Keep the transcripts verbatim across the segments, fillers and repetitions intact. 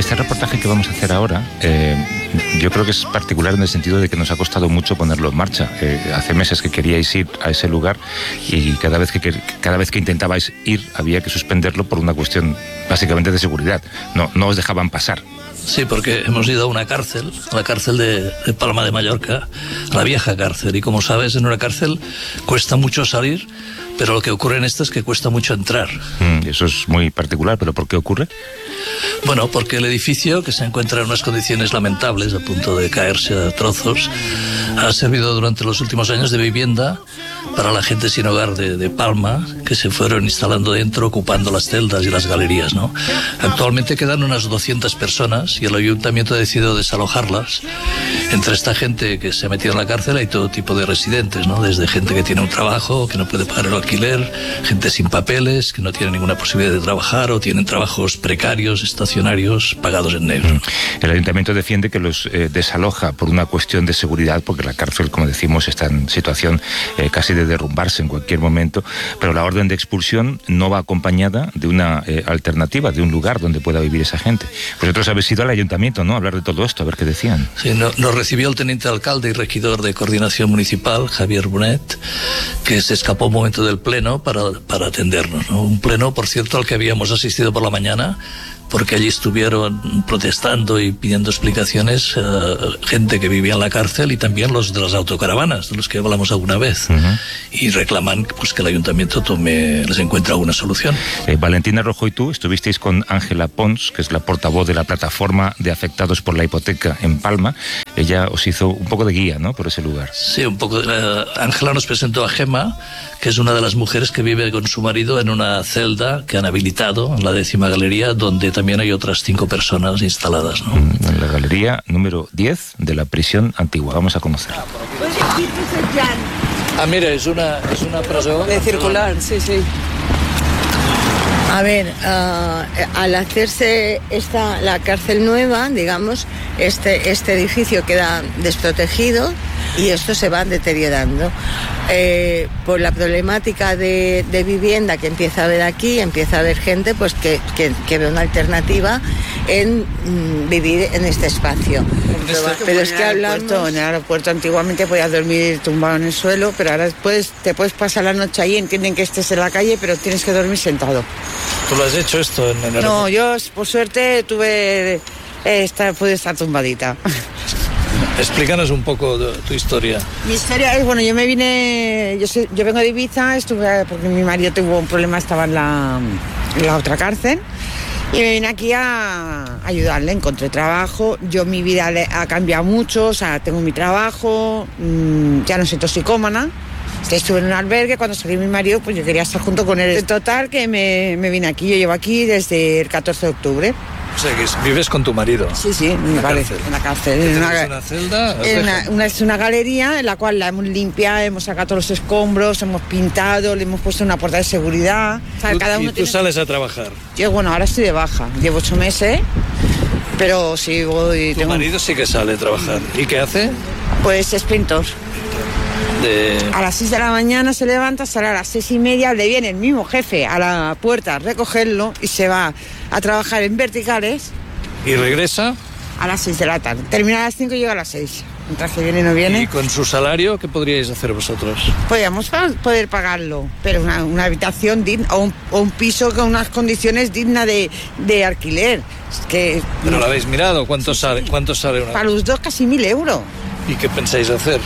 este reportaje que vamos a hacer ahora, eh, yo creo que es particular en el sentido de que nos ha costado mucho ponerlo en marcha. Eh, hace meses que queríais ir a ese lugar y cada vez que, cada vez que intentabais ir había que suspenderlo por una cuestión básicamente de seguridad. No, no os dejaban pasar. Sí, porque hemos ido a una cárcel, a la cárcel de, de Palma de Mallorca, a la vieja cárcel. Y como sabes, en una cárcel cuesta mucho salir, pero lo que ocurre en esta es que cuesta mucho entrar. Mm, eso es muy particular, ¿pero por qué ocurre? Bueno, porque el edificio, que se encuentra en unas condiciones lamentables, a punto de caerse a trozos, ha servido durante los últimos años de vivienda para la gente sin hogar de, de Palma, que se fueron instalando dentro, ocupando las celdas y las galerías, ¿no? Actualmente quedan unas doscientas personas y el ayuntamiento ha decidido desalojarlas. Entre esta gente que se ha metido en la cárcel hay todo tipo de residentes, ¿no? Desde gente que tiene un trabajo, que no puede pagar el alquiler, gente sin papeles, que no tiene ninguna posibilidad de trabajar o tienen trabajos precarios, estacionarios, pagados en negro. El ayuntamiento defiende que los eh, desaloja por una cuestión de seguridad, porque la cárcel, como decimos, está en situación eh, casi de derrumbarse en cualquier momento, pero la orden de expulsión no va acompañada de una eh, alternativa, de un lugar donde pueda vivir esa gente. Vosotros habéis ido al ayuntamiento, ¿no?, a hablar de todo esto, a ver qué decían. Sí, no, nos recibió el teniente alcalde y regidor de Coordinación Municipal, Javier Bonet, que se escapó un momento del pleno para, para atendernos, ¿no? Un pleno, por cierto, al que habíamos asistido por la mañana, porque allí estuvieron protestando y pidiendo explicaciones uh, gente que vivía en la cárcel y también los de las autocaravanas, de los que hablamos alguna vez. Uh-huh. Y reclaman pues, que el ayuntamiento tome, les encuentre alguna solución. Eh, Valentina Rojo y tú estuvisteis con Ángela Pons, que es la portavoz de la plataforma de afectados por la hipoteca en Palma. Ella os hizo un poco de guía, ¿no?, por ese lugar. Sí, un poco. Ángela uh, nos presentó a Gema, que es una de las mujeres que vive con su marido en una celda que han habilitado en la décima galería, donde también hay otras cinco personas instaladas, ¿no? En la galería número diez de la prisión antigua. Vamos a conocer. Ah, mira, es una, es una presó de circular, sí, sí. A ver, uh, al hacerse esta, la cárcel nueva, digamos, este, este edificio queda desprotegido y esto se va deteriorando. Eh, por la problemática de, de vivienda que empieza a haber aquí, empieza a haber gente pues que, que, que ve una alternativa en mm, vivir en este espacio. Pero, pero es que hablamos... En el aeropuerto antiguamente podías dormir tumbado en el suelo, pero ahora puedes, te puedes pasar la noche ahí, entienden que estés en la calle, pero tienes que dormir sentado. ¿Tú lo has hecho esto en el aeropuerto? No, yo por suerte tuve... Eh, esta, pude estar tumbadita. Explícanos un poco de, tu historia. Mi historia es, bueno, yo me vine, yo, soy, yo vengo de Ibiza, estuve porque mi marido tuvo un problema, estaba en la, en la otra cárcel, y me vine aquí a ayudarle, encontré trabajo, yo mi vida ha cambiado mucho, o sea, tengo mi trabajo, mmm, ya no soy toxicómana, estuve en un albergue, cuando salí mi marido, pues yo quería estar junto con él. En total que me, me vine aquí, yo llevo aquí desde el catorce de octubre. O sea, que vives con tu marido. Sí, sí, en la cárcel. En la cárcel. ¿En una, una celda? En una, una, es una galería en la cual la hemos limpiado, hemos sacado todos los escombros, hemos pintado, le hemos puesto una puerta de seguridad. O sea, ¿Tú, cada uno ¿Y tú tiene... sales a trabajar? Yo, bueno, ahora estoy de baja, llevo ocho meses, pero sí voy... ¿Tu tengo... marido sí que sale a trabajar? ¿Y qué hace? Pues es pintor. De... A las seis de la mañana se levanta, sale a las seis y media, le viene el mismo jefe a la puerta a recogerlo y se va a trabajar en verticales. ¿Y regresa? A las seis de la tarde. Termina a las cinco y llega a las seis. Mientras que viene no viene. ¿Y con su salario qué podríais hacer vosotros? Podríamos poder pagarlo, pero una, una habitación digna o un, o un piso con unas condiciones dignas de, de alquiler. Que, ¿Pero no... lo habéis mirado? ¿Cuánto sí, sale, cuánto sale una? Para los dos casi mil euros. ¿Y qué pensáis hacer?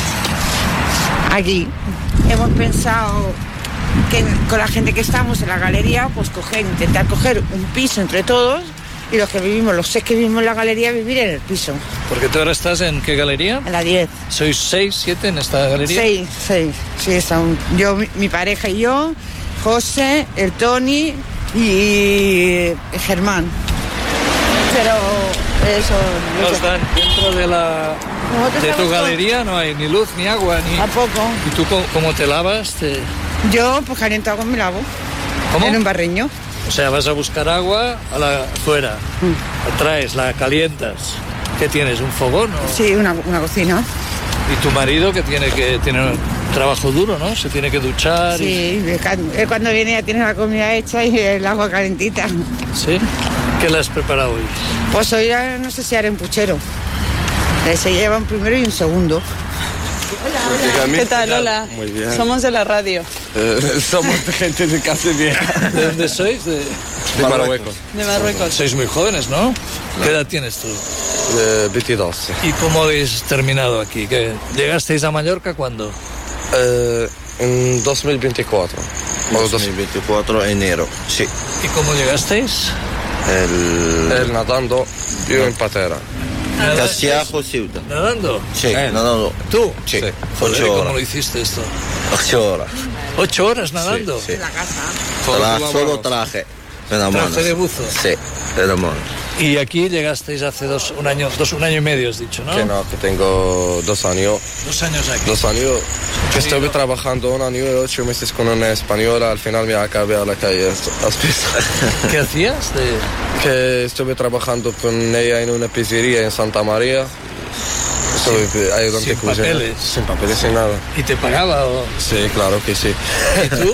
Aquí hemos pensado que con la gente que estamos en la galería, pues coger, intentar coger un piso entre todos y los que vivimos, los seis que vivimos en la galería, vivir en el piso. Porque tú ahora estás en qué galería? En la diez. ¿Sois seis, siete en esta galería? Seis, seis. Sí, están yo, mi, mi pareja y yo, José, el Tony y Germán. Pero eso... No están dentro de la... De tu galería no hay ni luz, ni agua, ni... Tampoco. ¿Y tú cómo, cómo te lavas? Te... Yo, pues caliento agua me lavo. ¿Cómo? En un barreño. O sea, vas a buscar agua a la afuera, mm. la traes, la calientas. ¿Qué tienes, un fogón? O... Sí, una, una cocina. ¿Y tu marido qué tiene? Que tiene trabajo duro, ¿no? Se tiene que duchar. Sí, y... él cuando viene ya tiene la comida hecha y el agua calentita. ¿Sí? ¿Qué le has preparado hoy? Pues hoy ya no sé si haré un puchero. Se lleva un primero y un segundo. Hola, ¿qué tal? Hola. Muy bien. Somos de la radio. Eh, somos gente de Casa Vieja. ¿De dónde sois? De, de Marruecos. De Marruecos. Sois muy jóvenes, ¿no? ¿Qué edad tienes tú? Eh, veintidós. ¿Y cómo habéis terminado aquí? ¿Qué? ¿Llegasteis a Mallorca cuándo? Eh, en dos mil veinticuatro. dos mil veinticuatro, enero, sí. ¿Y cómo llegasteis? El... Él nadando, yo en patera. Castiajo, Ciudad. ¿Nadando? Sí, eh. nadando. ¿Tú? Sí. Joder, Ocho ¿cómo horas. lo hiciste esto? Ocho horas. ¿Ocho horas nadando? Sí, sí. En la casa. Tra solo traje. De la ¿Traje de buzo? Sí, de la mano. Y aquí llegasteis hace dos, un año, dos, un año y medio, has dicho, ¿no? Que no, que tengo dos años. Dos años aquí. Dos años. Que estuve trabajando un año y ocho meses con una española. Al final me acabé a la calle. ¿Qué hacías? De... Que estuve trabajando con ella en una pizzería en Santa María. Estuve ayudante sin cocinero. papeles. Sin papeles, sin nada. ¿Y te pagaba o...? Sí, claro que sí. ¿Y tú?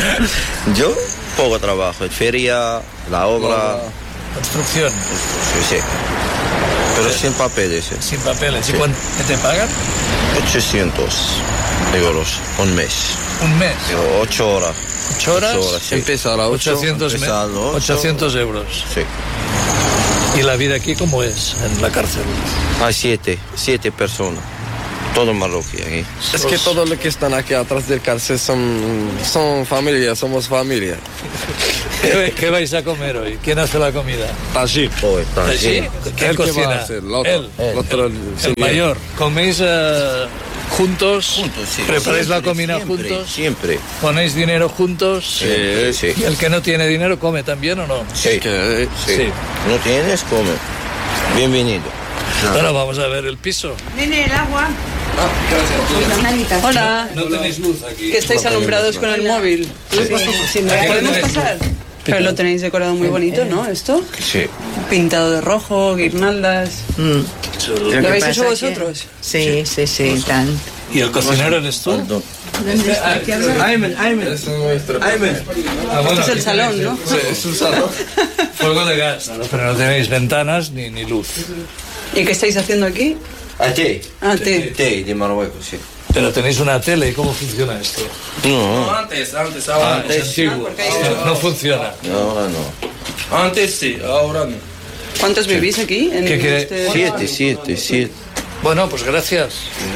Yo, poco trabajo. Feria, la obra. Construcción. Sí, sí. Pero sin papeles. ¿eh? Sin papeles. Sí. ¿Y cuánto te pagan? ochocientos euros, un mes. Un mes. Digo, ocho horas. ¿Ocho horas? Ocho horas, sí. Empieza a las ocho. ochocientos, Empieza a las ocho. ochocientos euros. Sí. ¿Y la vida aquí cómo es en la cárcel? Hay siete, siete personas. Todo marroquí aquí. Es que todos los que están aquí atrás del cárcel son, son familia, somos familia. ¿Qué, qué vais a comer hoy? ¿Quién hace la comida? Allí. Oh, está ¿Sí? lleno. ¿Quién ¿El que cocina? va a hacer? El otro. Él. El otro, el El señor. mayor. ¿Coméis eh, juntos? Juntos, sí. ¿Preparáis la Siempre, comida siempre, juntos? Siempre. ¿Ponéis dinero juntos? Sí, sí. ¿Y el que no tiene dinero come también o no? Sí. Que- Sí. Sí. ¿No tienes? Come. Bienvenido. Ahora vamos a ver el piso. Nene, el agua. Hola. No tenéis luz aquí. Que estáis alumbrados con el móvil. ¿Podemos pasar? Pero lo tenéis decorado muy bonito, ¿no? Esto. Sí. Pintado de rojo, guirnaldas. ¿Lo habéis hecho vosotros? Sí, sí, sí, tan. ¿Y el cocinero eres tú? Aymen, Aymen. Es nuestro. Aymen. Ah, bueno, Este es el aquí salón, tenéis ¿no? Sí, es un salón. Fuego de gas. Pero no tenéis ventanas ni, ni luz. ¿Y qué estáis haciendo aquí? ¿A ti? Ah, té. Té de Marruecos, sí. Pero tenéis una tele. ¿Y cómo funciona esto? No, Antes, antes, Ah, ahora es antiguo. No, no funciona. ahora no. Antes sí, ahora no. ¿Cuántos vivís aquí? En ¿Qué quiere? este- Siete, siete, siete. Bueno, pues gracias.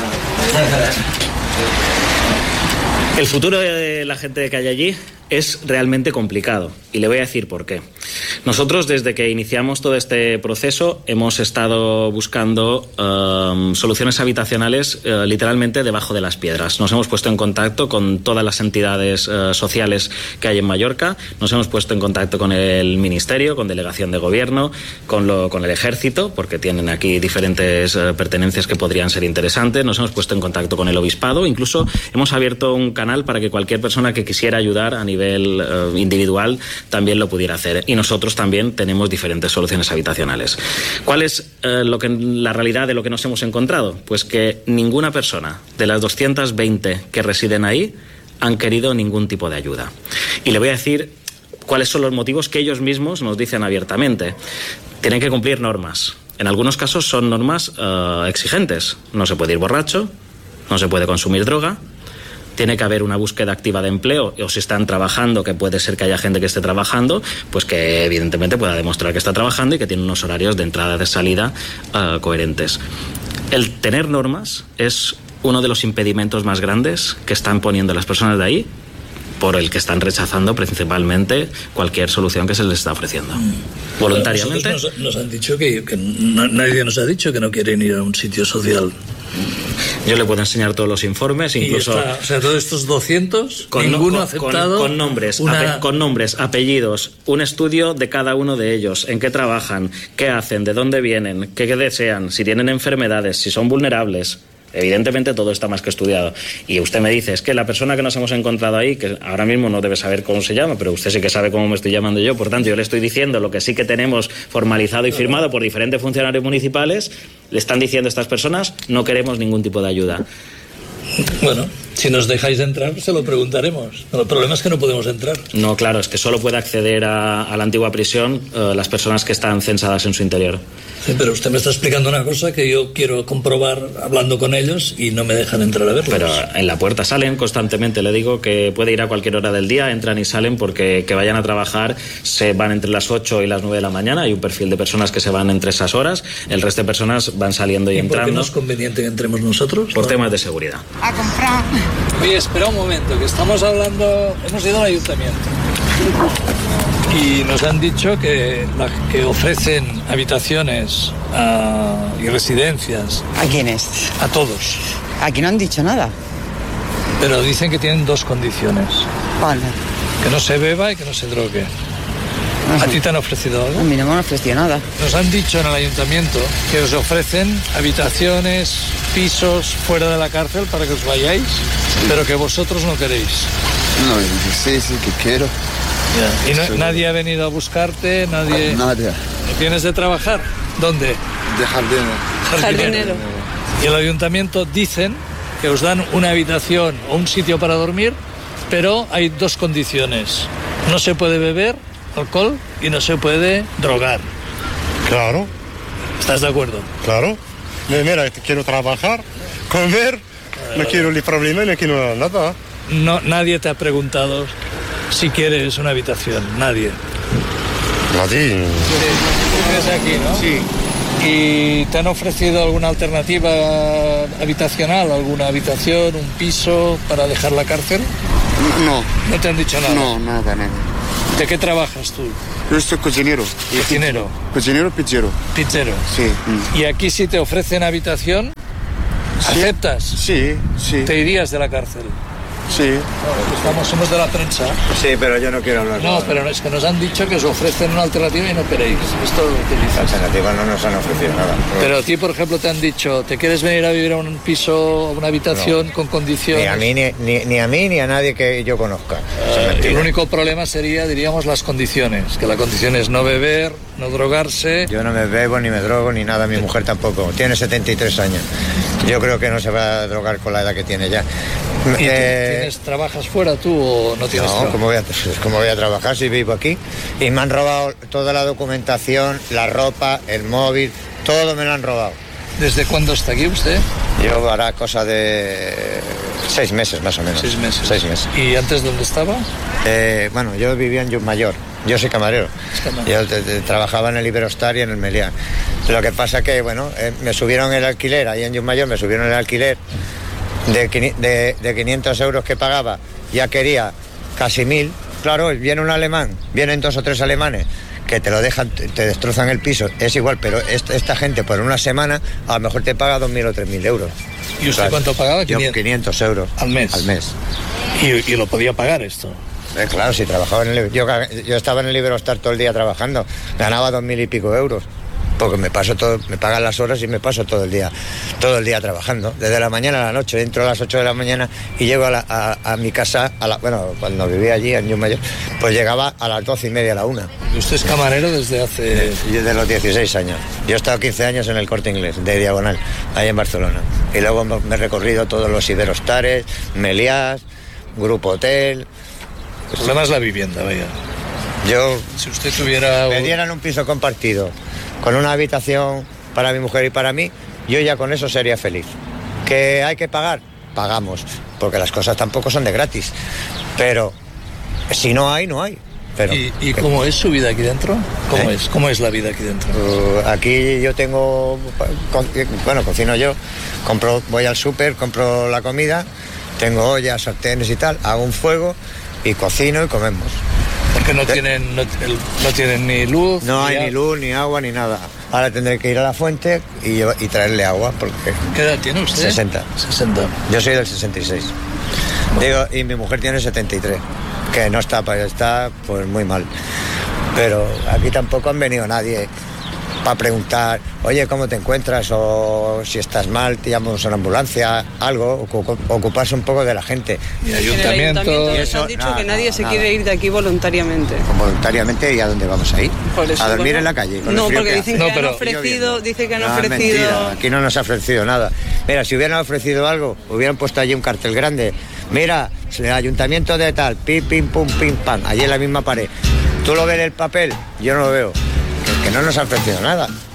El futuro de la gente que hay allí es realmente complicado y le voy a decir por qué. Nosotros desde que iniciamos todo este proceso hemos estado buscando um, soluciones habitacionales uh, literalmente debajo de las piedras. Nos hemos puesto en contacto con todas las entidades uh, sociales que hay en Mallorca, nos hemos puesto en contacto con el Ministerio, con Delegación de Gobierno, con, lo, con el Ejército, porque tienen aquí diferentes uh, pertenencias que podrían ser interesantes, nos hemos puesto en contacto con el Obispado, incluso hemos abierto un canal para que cualquier persona que quisiera ayudar a nivel nivel uh, individual también lo pudiera hacer. Y nosotros también tenemos diferentes soluciones habitacionales. ¿Cuál es uh, lo que, la realidad de lo que nos hemos encontrado? Pues que ninguna persona de las doscientas veinte que residen ahí han querido ningún tipo de ayuda. Y le voy a decir cuáles son los motivos que ellos mismos nos dicen abiertamente. Tienen que cumplir normas. En algunos casos son normas uh, exigentes. No se puede ir borracho, no se puede consumir droga, tiene que haber una búsqueda activa de empleo, o si están trabajando, que puede ser que haya gente que esté trabajando, pues que evidentemente pueda demostrar que está trabajando y que tiene unos horarios de entrada y de salida uh, coherentes. El tener normas es uno de los impedimentos más grandes que están poniendo las personas de ahí, por el que están rechazando principalmente cualquier solución que se les está ofreciendo. Voluntariamente. Nos, nos han dicho que, que no, nadie nos ha dicho que no quieren ir a un sitio social. Yo le puedo enseñar todos los informes, incluso... Está, o sea, todos estos doscientos, con, ninguno con, ha aceptado... Con, con, nombres, una... ape, con nombres, apellidos, un estudio de cada uno de ellos, en qué trabajan, qué hacen, de dónde vienen, qué, qué desean, si tienen enfermedades, si son vulnerables... Evidentemente todo está más que estudiado. Y usted me dice, es que la persona que nos hemos encontrado ahí, que ahora mismo no debe saber cómo se llama, pero usted sí que sabe cómo me estoy llamando yo, por tanto yo le estoy diciendo lo que sí que tenemos formalizado y firmado por diferentes funcionarios municipales, le están diciendo a estas personas, no queremos ningún tipo de ayuda. Bueno, si nos dejáis entrar, se lo preguntaremos. El problema es que no podemos entrar. No, claro, es que solo puede acceder a, a la antigua prisión eh, las personas que están censadas en su interior. Sí, pero usted me está explicando una cosa que yo quiero comprobar hablando con ellos y no me dejan entrar a verlos. Pero en la puerta salen constantemente. Le digo que puede ir a cualquier hora del día, entran y salen porque que vayan a trabajar se van entre las ocho y las nueve de la mañana. Hay un perfil de personas que se van entre esas horas. El resto de personas van saliendo y, ¿Y entrando. ¿Por qué no es conveniente que entremos nosotros? Por ¿no? temas de seguridad. A comprar. Oye, espera un momento, que estamos hablando... Hemos ido al ayuntamiento y nos han dicho que, la, que ofrecen habitaciones a, y residencias. ¿A quiénes? A todos. Aquí no han dicho nada. Pero dicen que tienen dos condiciones. Vale. Que no se beba y que no se drogue. ¿A ti te han ofrecido algo? A mí no me han ofrecido nada. Nos han dicho en el ayuntamiento que os ofrecen habitaciones, pisos fuera de la cárcel para que os vayáis, pero que vosotros no queréis. No, sí, sí que quiero. Yeah. Y no, nadie ha venido a buscarte, nadie... Nadie. ¿Tienes de trabajar? ¿Dónde? De jardinero. Jardinero. Y el ayuntamiento dicen que os dan una habitación o un sitio para dormir, pero hay dos condiciones. No se puede beber alcohol y no se puede drogar. Claro. ¿Estás de acuerdo? Claro. Mira, quiero trabajar, comer, no quiero ni problema, no quiero nada. No, nadie te ha preguntado si quieres una habitación, nadie. Nadie. Tú vives aquí, ¿no? Sí. ¿Y te han ofrecido alguna alternativa habitacional, alguna habitación, un piso para dejar la cárcel? No. ¿No te han dicho nada? No, nada, nada. ¿De qué trabajas tú? Yo soy cocinero. ¿Cocinero? Cocinero, pizzero. Pizzero. Sí. ¿Y aquí si te ofrecen habitación, aceptas? Sí, sí. ¿Te irías de la cárcel? Sí. Bueno, estamos, somos de la prensa. Sí, pero yo no quiero hablar. No, pero es que nos han dicho que os ofrecen una alternativa y no queréis. Esto lo que dices. Alternativa no nos han ofrecido nada. Pero a ti, por ejemplo, te han dicho, ¿te quieres venir a vivir a un piso, a una habitación No. con condiciones? Ni a mí, ni, ni, ni a mí, ni a nadie que yo conozca. Uh, el único problema sería, diríamos, las condiciones. Que la condición es no beber, no drogarse. Yo no me bebo, ni me drogo, ni nada. Mi mujer tampoco. Tiene setenta y tres años. Yo creo que no se va a drogar con la edad que tiene ya. ¿Y eh, tienes, ¿Trabajas fuera tú o no tienes No, trabajo? ¿cómo voy, a, ¿cómo voy a trabajar si vivo aquí? Y me han robado toda la documentación, la ropa, el móvil, todo me lo han robado. ¿Desde cuándo está aquí usted? Yo hará cosa de seis meses más o menos. Seis meses. Seis meses. ¿Y antes dónde estaba? Eh, bueno, yo vivía en Llucmayor. Yo soy camarero. Es camarero. Yo te, te, trabajaba en el Iberostar y en el Meliá. Lo que pasa que, bueno, eh, me subieron el alquiler, ahí en Llucmayor me subieron el alquiler de, de, de quinientos euros que pagaba. Ya quería casi mil. Claro, viene un alemán, vienen dos o tres alemanes que te lo dejan, te destrozan el piso, es igual, pero esta, esta gente por una semana a lo mejor te paga dos mil o tres mil euros. ¿Y usted Claro. cuánto pagaba? Yo quinientos euros. ¿Al mes? Al mes. ¿Y, y lo podía pagar esto? Eh, claro, si trabajaba en el... Yo, yo estaba en el Iberostar todo el día trabajando, ganaba dos mil y pico euros, porque me paso todo, me pagan las horas y me paso todo el día, todo el día trabajando, desde la mañana a la noche, entro a las ocho de la mañana y llego a, la, a, a mi casa, a la, bueno, cuando vivía allí en Llucmayor, pues llegaba a las doce y media, a la una. ¿Y usted es camarero desde hace...? Desde los dieciséis años. Yo he estado quince años en el Corte Inglés, de Diagonal, ahí en Barcelona. Y luego me he recorrido todos los Iberostares, Meliás, Grupo Hotel. El problema es la vivienda, vaya. Yo... Si usted tuviera... Me dieran un piso compartido, con una habitación para mi mujer y para mí, yo ya con eso sería feliz. ¿Que hay que pagar? Pagamos, porque las cosas tampoco son de gratis. Pero si no hay, no hay. Pero, ¿Y, y cómo es su vida aquí dentro? ¿Cómo ¿Eh? es? ¿Cómo es la vida aquí dentro? Uh, aquí yo tengo, bueno, cocino yo, compro, voy al súper, compro la comida, tengo ollas, sartenes y tal, hago un fuego y cocino y comemos. Porque no tienen, no, no tienen ni luz. No ni hay agua. ni luz, ni agua, ni nada. Ahora tendré que ir a la fuente y, lleva- y traerle agua porque... ¿Qué edad tiene usted? sesenta. sesenta. Yo soy del sesenta y seis. Digo, y mi mujer tiene setenta y tres, que no está, pues está pues muy mal. Pero aquí tampoco han venido nadie para preguntar, oye, ¿cómo te encuentras? O si estás mal, te llamamos a una ambulancia, algo, ocu- ocuparse un poco de la gente. Y ayuntamiento. Y Nos eso, han dicho nada, que nadie nada, se nada. quiere ir de aquí voluntariamente. Voluntariamente, ¿y a dónde vamos a ir? Por eso, a dormir bueno, en la calle. Con no, el frío porque que dicen hace. que han ofrecido, dice que han No, es ofrecido. mentira, aquí no nos ha ofrecido nada. Mira, si hubieran ofrecido algo, hubieran puesto allí un cartel grande. Mira, el ayuntamiento de tal, pim, pim, pum, pim, pam, allí en la misma pared. Tú lo ves en el papel, yo no lo veo. Que, que no nos ha ofrecido nada.